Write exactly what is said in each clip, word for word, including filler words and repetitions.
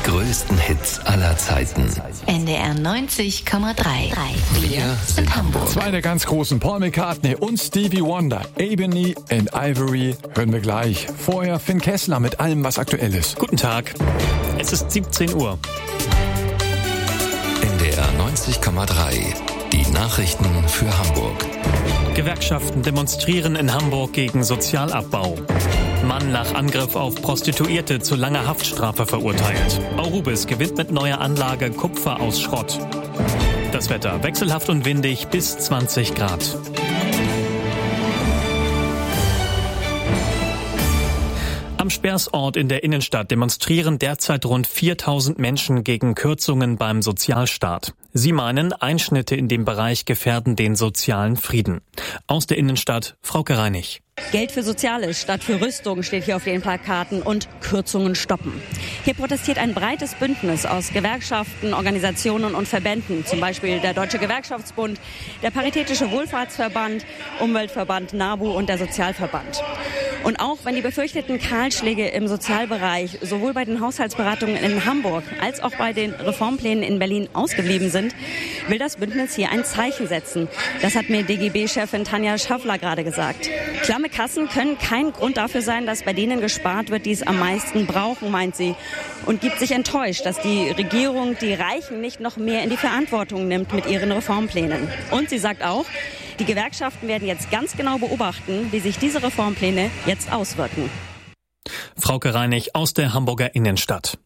größten Hits aller Zeiten. N D R neunzig Komma drei. Wir sind Hamburg. Zwei der ganz großen, Paul McCartney und Stevie Wonder. Ebony and Ivory hören wir gleich. Vorher Finn Kessler mit allem, was aktuell ist. Guten Tag. Es ist siebzehn Uhr. N D R neunzig Komma drei. Die Nachrichten für Hamburg. Gewerkschaften demonstrieren in Hamburg gegen Sozialabbau. Mann nach Angriff auf Prostituierte zu langer Haftstrafe verurteilt. Aurubis gewinnt mit neuer Anlage Kupfer aus Schrott. Das Wetter wechselhaft und windig bis zwanzig Grad. Am Speersort in der Innenstadt demonstrieren derzeit rund viertausend Menschen gegen Kürzungen beim Sozialstaat. Sie meinen, Einschnitte in dem Bereich gefährden den sozialen Frieden. Aus der Innenstadt, Frauke Reinig. Geld für Soziales statt für Rüstung steht hier auf den Plakaten und Kürzungen stoppen. Hier protestiert ein breites Bündnis aus Gewerkschaften, Organisationen und Verbänden, zum Beispiel der Deutsche Gewerkschaftsbund, der Paritätische Wohlfahrtsverband, Umweltverband NABU und der Sozialverband. Und auch wenn die befürchteten Kahlschläge im Sozialbereich sowohl bei den Haushaltsberatungen in Hamburg als auch bei den Reformplänen in Berlin ausgeblieben sind, will das Bündnis hier ein Zeichen setzen. Das hat mir D G B-Chefin Tanja Schaffler gerade gesagt. Klamme Kassen können kein Grund dafür sein, dass bei denen gespart wird, die es am meisten brauchen, meint sie. Und gibt sich enttäuscht, dass die Regierung die Reichen nicht noch mehr in die Verantwortung nimmt mit ihren Reformplänen. Und sie sagt auch, die Gewerkschaften werden jetzt ganz genau beobachten, wie sich diese Reformpläne jetzt auswirken. Frauke Reinig aus der Hamburger Innenstadt.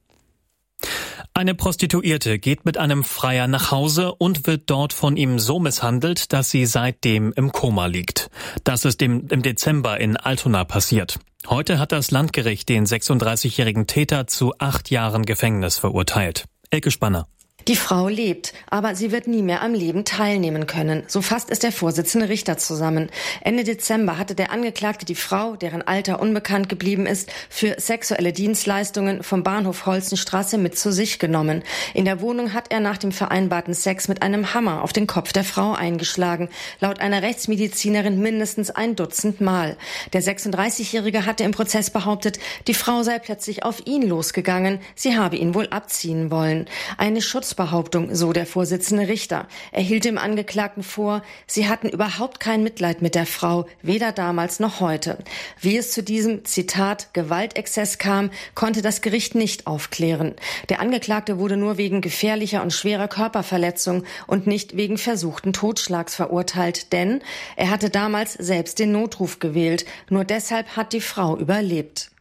Eine Prostituierte geht mit einem Freier nach Hause und wird dort von ihm so misshandelt, dass sie seitdem im Koma liegt. Das ist im, im Dezember in Altona passiert. Heute hat das Landgericht den sechsunddreißigjährigen Täter zu acht Jahren Gefängnis verurteilt. Elke Spanner. Die Frau lebt, aber sie wird nie mehr am Leben teilnehmen können. So fasst es der Vorsitzende Richter zusammen. Ende Dezember hatte der Angeklagte die Frau, deren Alter unbekannt geblieben ist, für sexuelle Dienstleistungen vom Bahnhof Holzenstraße mit zu sich genommen. In der Wohnung hat er nach dem vereinbarten Sex mit einem Hammer auf den Kopf der Frau eingeschlagen. Laut einer Rechtsmedizinerin mindestens ein Dutzend Mal. Der sechsunddreißigjährige hatte im Prozess behauptet, die Frau sei plötzlich auf ihn losgegangen. Sie habe ihn wohl abziehen wollen. Eine Schutz Behauptung, so der Vorsitzende Richter. Er hielt dem Angeklagten vor, sie hatten überhaupt kein Mitleid mit der Frau, weder damals noch heute. Wie es zu diesem, Zitat, Gewaltexzess kam, konnte das Gericht nicht aufklären. Der Angeklagte wurde nur wegen gefährlicher und schwerer Körperverletzung und nicht wegen versuchten Totschlags verurteilt, denn er hatte damals selbst den Notruf gewählt. Nur deshalb hat die Frau überlebt.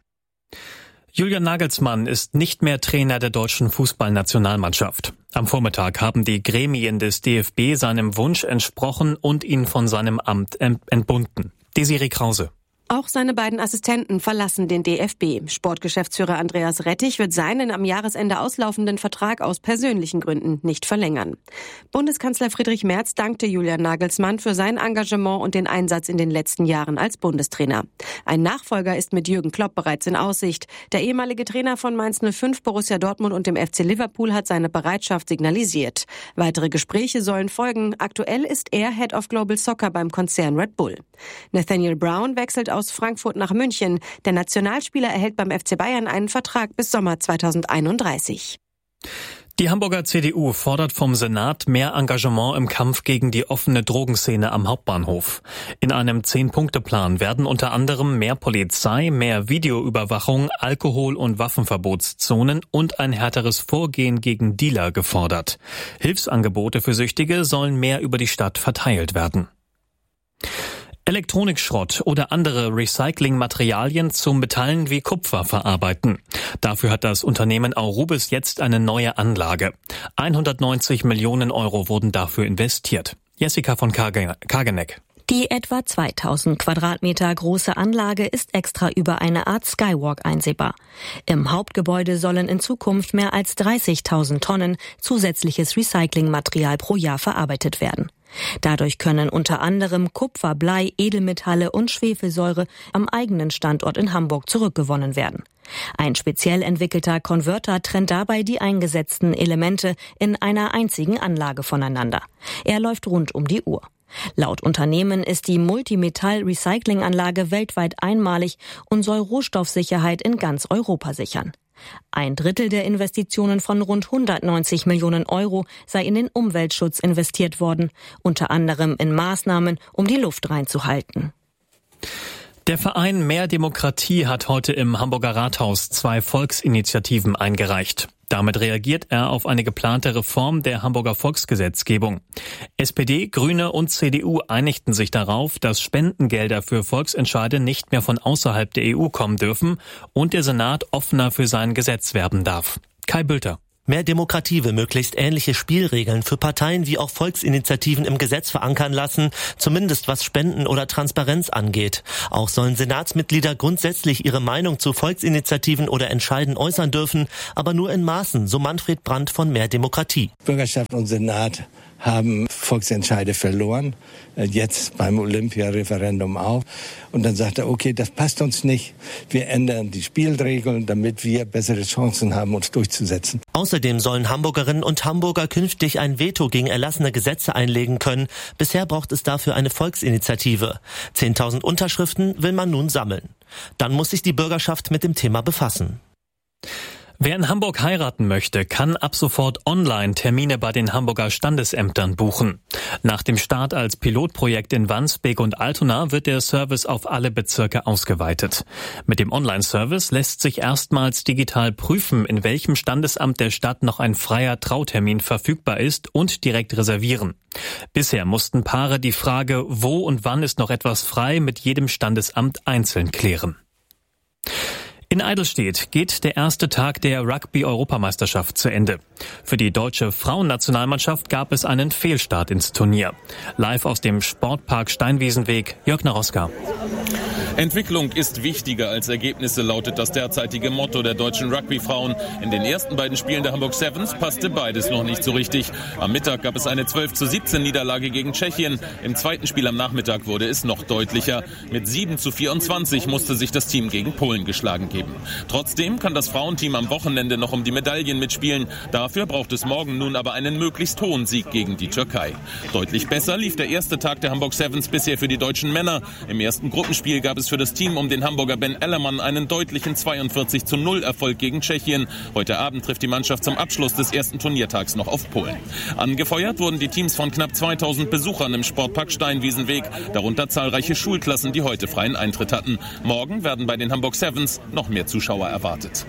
Julian Nagelsmann ist nicht mehr Trainer der deutschen Fußballnationalmannschaft. Am Vormittag haben die Gremien des D F B seinem Wunsch entsprochen und ihn von seinem Amt entbunden. Desiree Krause. Auch seine beiden Assistenten verlassen den D F B. Sportgeschäftsführer Andreas Rettich wird seinen am Jahresende auslaufenden Vertrag aus persönlichen Gründen nicht verlängern. Bundeskanzler Friedrich Merz dankte Julian Nagelsmann für sein Engagement und den Einsatz in den letzten Jahren als Bundestrainer. Ein Nachfolger ist mit Jürgen Klopp bereits in Aussicht. Der ehemalige Trainer von Mainz null fünf, Borussia Dortmund und dem F C Liverpool hat seine Bereitschaft signalisiert. Weitere Gespräche sollen folgen. Aktuell ist er Head of Global Soccer beim Konzern Red Bull. Nathaniel Brown wechselt aus aus Frankfurt nach München. Der Nationalspieler erhält beim F C Bayern einen Vertrag bis Sommer zweitausendeinunddreißig. Die Hamburger C D U fordert vom Senat mehr Engagement im Kampf gegen die offene Drogenszene am Hauptbahnhof. In einem Zehn-Punkte-Plan werden unter anderem mehr Polizei, mehr Videoüberwachung, Alkohol- und Waffenverbotszonen und ein härteres Vorgehen gegen Dealer gefordert. Hilfsangebote für Süchtige sollen mehr über die Stadt verteilt werden. Elektronikschrott oder andere Recyclingmaterialien zu Metallen wie Kupfer verarbeiten. Dafür hat das Unternehmen Aurubis jetzt eine neue Anlage. hundertneunzig Millionen Euro wurden dafür investiert. Jessica von Kageneck. Die etwa zweitausend Quadratmeter große Anlage ist extra über eine Art Skywalk einsehbar. Im Hauptgebäude sollen in Zukunft mehr als dreißigtausend Tonnen zusätzliches Recyclingmaterial pro Jahr verarbeitet werden. Dadurch können unter anderem Kupfer, Blei, Edelmetalle und Schwefelsäure am eigenen Standort in Hamburg zurückgewonnen werden. Ein speziell entwickelter Konverter trennt dabei die eingesetzten Elemente in einer einzigen Anlage voneinander. Er läuft rund um die Uhr. Laut Unternehmen ist die Multimetall-Recycling-Anlage weltweit einmalig und soll Rohstoffsicherheit in ganz Europa sichern. Ein Drittel der Investitionen von rund hundertneunzig Millionen Euro sei in den Umweltschutz investiert worden, unter anderem in Maßnahmen, um die Luft reinzuhalten. Der Verein Mehr Demokratie hat heute im Hamburger Rathaus zwei Volksinitiativen eingereicht. Damit reagiert er auf eine geplante Reform der Hamburger Volksgesetzgebung. S P D, Grüne und C D U einigten sich darauf, dass Spendengelder für Volksentscheide nicht mehr von außerhalb der E U kommen dürfen und der Senat offener für sein Gesetz werben darf. Kai Bülter. Mehr Demokratie will möglichst ähnliche Spielregeln für Parteien wie auch Volksinitiativen im Gesetz verankern lassen, zumindest was Spenden oder Transparenz angeht. Auch sollen Senatsmitglieder grundsätzlich ihre Meinung zu Volksinitiativen oder Entscheiden äußern dürfen, aber nur in Maßen, so Manfred Brandt von Mehr Demokratie. Bürgerschaft und Senat haben Volksentscheide verloren, jetzt beim Olympia-Referendum auch. Und dann sagt er, okay, das passt uns nicht. Wir ändern die Spielregeln, damit wir bessere Chancen haben, uns durchzusetzen. Außerdem sollen Hamburgerinnen und Hamburger künftig ein Veto gegen erlassene Gesetze einlegen können. Bisher braucht es dafür eine Volksinitiative. zehntausend Unterschriften will man nun sammeln. Dann muss sich die Bürgerschaft mit dem Thema befassen. Wer in Hamburg heiraten möchte, kann ab sofort online Termine bei den Hamburger Standesämtern buchen. Nach dem Start als Pilotprojekt in Wandsbek und Altona wird der Service auf alle Bezirke ausgeweitet. Mit dem Online-Service lässt sich erstmals digital prüfen, in welchem Standesamt der Stadt noch ein freier Trautermin verfügbar ist und direkt reservieren. Bisher mussten Paare die Frage, wo und wann ist noch etwas frei, mit jedem Standesamt einzeln klären. In Eidelstedt geht der erste Tag der Rugby-Europameisterschaft zu Ende. Für die deutsche Frauennationalmannschaft gab es einen Fehlstart ins Turnier. Live aus dem Sportpark Steinwiesenweg, Jörg Naroska. Entwicklung ist wichtiger als Ergebnisse, lautet das derzeitige Motto der deutschen Rugby-Frauen. In den ersten beiden Spielen der Hamburg Sevens passte beides noch nicht so richtig. Am Mittag gab es eine zwölf zu siebzehn Niederlage gegen Tschechien. Im zweiten Spiel am Nachmittag wurde es noch deutlicher. Mit sieben zu vierundzwanzig musste sich das Team gegen Polen geschlagen geben. Trotzdem kann das Frauenteam am Wochenende noch um die Medaillen mitspielen. Dafür braucht es morgen nun aber einen möglichst hohen Sieg gegen die Türkei. Deutlich besser lief der erste Tag der Hamburg Sevens bisher für die deutschen Männer. Im ersten Gruppenspiel gab es für das Team um den Hamburger Ben Ellermann einen deutlichen zweiundvierzig zu null Erfolg gegen Tschechien. Heute Abend trifft die Mannschaft zum Abschluss des ersten Turniertags noch auf Polen. Angefeuert wurden die Teams von knapp zweitausend Besuchern im Sportpark Steinwiesenweg, darunter zahlreiche Schulklassen, die heute freien Eintritt hatten. Morgen werden bei den Hamburg Sevens noch mehr Zuschauer erwartet.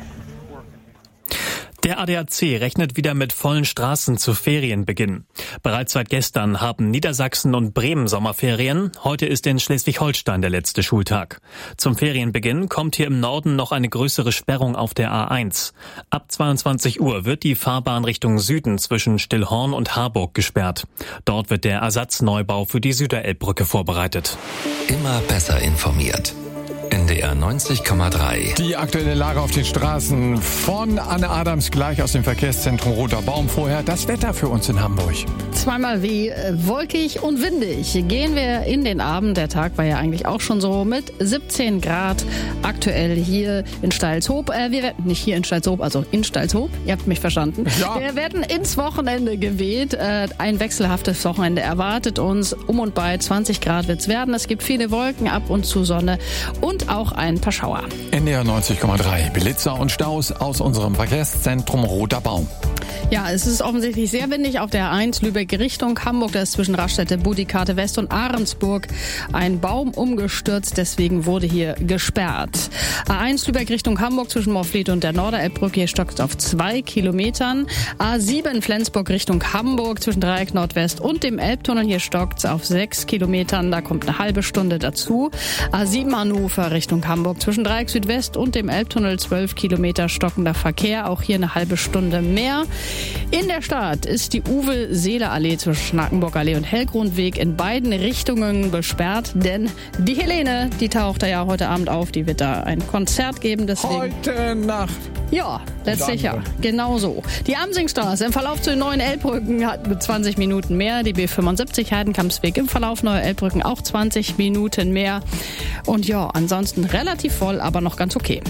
Der A D A C rechnet wieder mit vollen Straßen zu Ferienbeginn. Bereits seit gestern haben Niedersachsen und Bremen Sommerferien. Heute ist in Schleswig-Holstein der letzte Schultag. Zum Ferienbeginn kommt hier im Norden noch eine größere Sperrung auf der A eins. Ab zweiundzwanzig Uhr wird die Fahrbahn Richtung Süden zwischen Stillhorn und Harburg gesperrt. Dort wird der Ersatzneubau für die Süderelbbrücke vorbereitet. Immer besser informiert. N D R neunzig Komma drei. Die aktuelle Lage auf den Straßen von Anne Adams gleich aus dem Verkehrszentrum Roter Baum. Vorher das Wetter für uns in Hamburg. Zweimal wie äh, wolkig und windig. Gehen wir in den Abend. Der Tag war ja eigentlich auch schon so mit siebzehn Grad aktuell hier in Steilshoop. Äh, wir werden nicht hier in Steilshoop, also in Steilshoop. Ihr habt mich verstanden. Ja. Wir werden ins Wochenende geweht. Äh, ein wechselhaftes Wochenende erwartet uns. Um und bei zwanzig Grad wird's werden. Es gibt viele Wolken, ab und zu Sonne und auch ein paar Schauer. N D R neunzig Komma drei. Blitzer und Staus aus unserem Verkehrszentrum Roter Baum. Ja, es ist offensichtlich sehr windig auf der A eins Lübeck Richtung Hamburg. Da ist zwischen Raststätte, Budikate West und Ahrensburg ein Baum umgestürzt. Deswegen wurde hier gesperrt. A eins Lübeck Richtung Hamburg zwischen Moorfleet und der Norderelbbrücke. Hier stockt es auf zwei Kilometern. A sieben Flensburg Richtung Hamburg zwischen Dreieck Nordwest und dem Elbtunnel. Hier stockt es auf sechs Kilometern. Da kommt eine halbe Stunde dazu. A sieben Hannover Richtung Hamburg zwischen Dreieck Südwest und dem Elbtunnel. zwölf Kilometer stockender Verkehr. Auch hier eine halbe Stunde mehr. In der Stadt ist die Uwe-Seele-Allee zwischen Schnackenburg-Allee und Hellgrundweg in beiden Richtungen besperrt, denn die Helene, die taucht da ja heute Abend auf, die wird da ein Konzert geben. Deswegen Heute Nacht. Ja, letztlich ja, genau so. Die Amsingstraße im Verlauf zu den neuen Elbbrücken hat mit zwanzig Minuten mehr. Die B fünfundsiebzig Heidenkampsweg im Verlauf Neue Elbbrücken auch zwanzig Minuten mehr. Und ja, ansonsten relativ voll, aber noch ganz okay.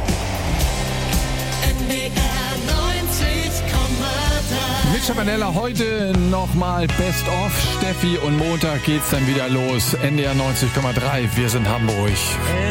Mit Schabanella heute nochmal Best of Steffi und Montag geht's dann wieder los. N D R neunzig Komma drei, wir sind Hamburg.